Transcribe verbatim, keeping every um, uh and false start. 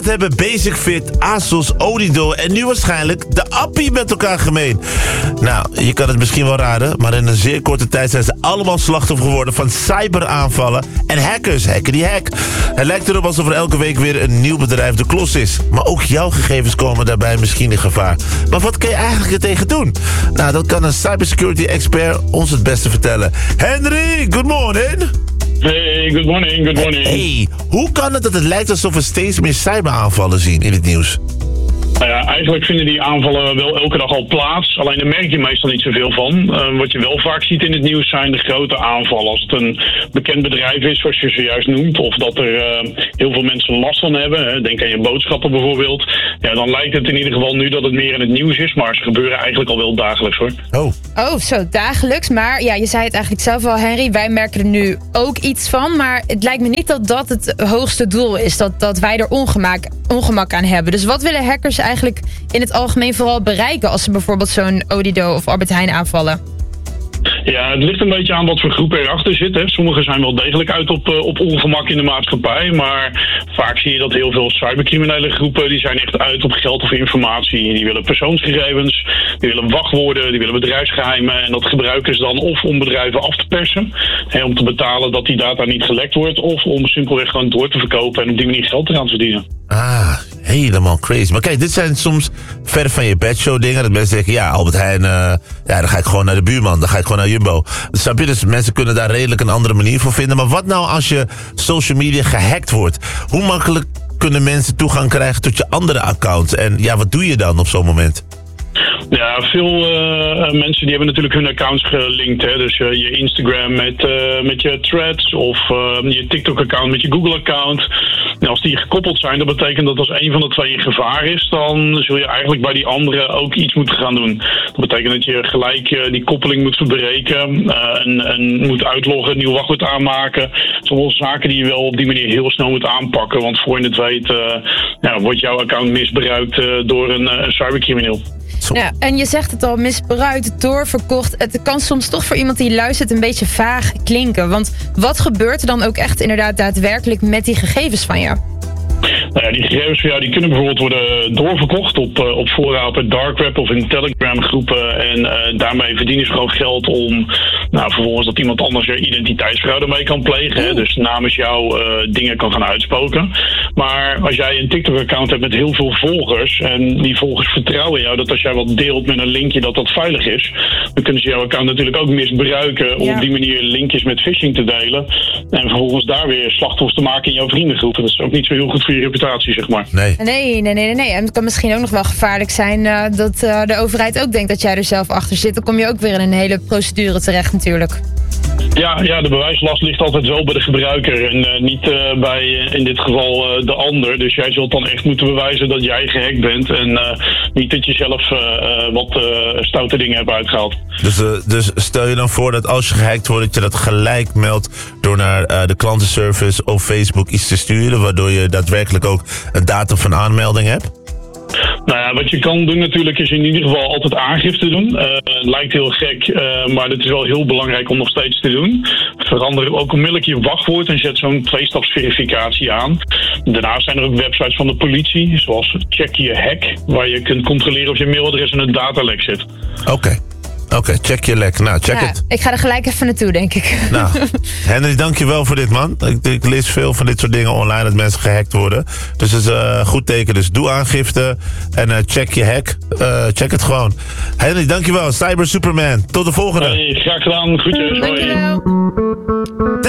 Wat hebben Basic Fit, ASOS, Odido en nu waarschijnlijk de Appie met elkaar gemeen? Nou, je kan het misschien wel raden, maar in een zeer korte tijd zijn ze allemaal slachtoffer geworden van cyberaanvallen en hackers hacken die hack. Het lijkt erop alsof er elke week weer een nieuw bedrijf de klos is. Maar ook jouw gegevens komen daarbij misschien in gevaar. Maar wat kun je eigenlijk er tegen doen? Nou, dat kan een cybersecurity expert ons het beste vertellen. Henry, good morning! Hey, good morning, good morning. Hey, hoe kan het dat het lijkt alsof we steeds meer cyberaanvallen zien in het nieuws? Nou ja, eigenlijk vinden die aanvallen wel elke dag al plaats. Alleen daar merk je meestal niet zoveel van. Uh, wat je wel vaak ziet in het nieuws zijn de grote aanvallen. Als het een bekend bedrijf is, zoals je zojuist noemt, of dat er uh, heel veel mensen last van hebben. Hè, denk aan je boodschappen bijvoorbeeld. Ja, dan lijkt het in ieder geval nu dat het meer in het nieuws is. Maar ze gebeuren eigenlijk al wel dagelijks, hoor. Oh. Oh, zo dagelijks. Maar ja, je zei het eigenlijk zelf al, Henry. Wij merken er nu ook iets van. Maar het lijkt me niet dat dat het hoogste doel is. Dat, dat wij er ongemak, ongemak aan hebben. Dus wat willen hackers eigenlijk in het algemeen vooral bereiken als ze bijvoorbeeld zo'n Odido of Albert Heijn aanvallen? Ja, het ligt een beetje aan wat voor groep erachter zit. Hè. Sommigen zijn wel degelijk uit op, uh, op ongemak in de maatschappij. Maar vaak zie je dat heel veel cybercriminele groepen, die zijn echt uit op geld of informatie. Die willen persoonsgegevens, die willen wachtwoorden, die willen bedrijfsgeheimen. En dat gebruiken ze dan of om bedrijven af te persen. Hè, om te betalen dat die data niet gelekt wordt. Of om simpelweg gewoon door te verkopen en op die manier geld eraan te verdienen. Ah, helemaal crazy. Maar kijk, dit zijn soms ver van je bedshow dingen. Dat mensen zeggen, ja, Albert Heijn, uh, ja, dan ga ik gewoon naar de buurman. Dan ga ik gewoon naar Jumbo. Snap je? Dus mensen kunnen daar redelijk een andere manier voor vinden. Maar wat nou als je social media gehackt wordt? Hoe makkelijk kunnen mensen toegang krijgen tot je andere account? En ja, wat doe je dan op zo'n moment? Ja, veel uh, mensen die hebben natuurlijk hun accounts gelinkt. Hè? Dus uh, je Instagram met, uh, met je Threads of uh, je TikTok-account met je Google-account. En als die gekoppeld zijn, dat betekent dat als een van de twee in gevaar is, dan zul je eigenlijk bij die andere ook iets moeten gaan doen. Dat betekent dat je gelijk uh, die koppeling moet verbreken uh, en, en moet uitloggen, een nieuw wachtwoord aanmaken. Dat zijn wel zaken die je wel op die manier heel snel moet aanpakken. Want voor je het weet uh, ja, wordt jouw account misbruikt uh, door een, uh, een cybercrimineel. Ja, en je zegt het al, misbruikt, doorverkocht. Het kan soms toch voor iemand die luistert een beetje vaag klinken. Want wat gebeurt er dan ook echt inderdaad daadwerkelijk met die gegevens van je? Nou ja, die gegevens van jou die kunnen bijvoorbeeld worden doorverkocht op, uh, op fora op het dark web of in Telegram groepen. En uh, daarmee verdienen ze gewoon geld om nou, vervolgens dat iemand anders je identiteitsfraude mee kan plegen. Hè? Dus namens jou uh, dingen kan gaan uitspoken. Maar als jij een TikTok-account hebt met heel veel volgers en die volgers vertrouwen jou dat als jij wat deelt met een linkje dat dat veilig is, dan kunnen ze jouw account natuurlijk ook misbruiken om ja. op die manier linkjes met phishing te delen. En vervolgens daar weer slachtoffers te maken in jouw vriendengroep. Dat is ook niet zo heel goed voor je reputatie, zeg maar. Nee. Nee, nee, nee, nee. En het kan misschien ook nog wel gevaarlijk zijn uh, dat uh, de overheid ook denkt dat jij er zelf achter zit. Dan kom je ook weer in een hele procedure terecht natuurlijk. Ja, ja, de bewijslast ligt altijd wel bij de gebruiker en uh, niet uh, bij, uh, in dit geval, uh, de ander. Dus jij zult dan echt moeten bewijzen dat jij gehackt bent en uh, niet dat je zelf uh, uh, wat uh, stoute dingen hebt uitgehaald. Dus, uh, dus stel je dan voor dat als je gehackt wordt, dat je dat gelijk meldt door naar uh, de klantenservice of Facebook iets te sturen, waardoor je daadwerkelijk ook een datum van aanmelding hebt? Nou ja, wat je kan doen natuurlijk is in ieder geval altijd aangifte doen. Uh, het lijkt heel gek, uh, maar het is wel heel belangrijk om nog steeds te doen. Verander ook onmiddellijk je wachtwoord en zet zo'n tweestapsverificatie aan. Daarnaast zijn er ook websites van de politie, zoals Check Your Hack, waar je kunt controleren of je mailadres in een datalek zit. Oké. Okay. Oké, okay, check je lek. Nou, check ja, het. Ik ga er gelijk even naartoe, denk ik. Nou, Henry, dankjewel voor dit, man. Ik, ik lees veel van dit soort dingen online, dat mensen gehackt worden. Dus het is een uh, goed teken. Dus doe aangifte en uh, check je hack. Uh, check het gewoon. Henry, dankjewel. Cyber Superman. Tot de volgende. Hey, graag gedaan. Groetjes. Hoi. Dankjewel.